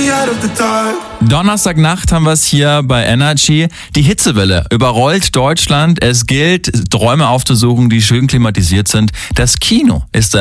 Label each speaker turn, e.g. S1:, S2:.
S1: Donnerstagnacht haben wir es hier bei Energy. Die Hitzewelle überrollt Deutschland. Es gilt, Räume aufzusuchen, die schön klimatisiert sind. Das Kino ist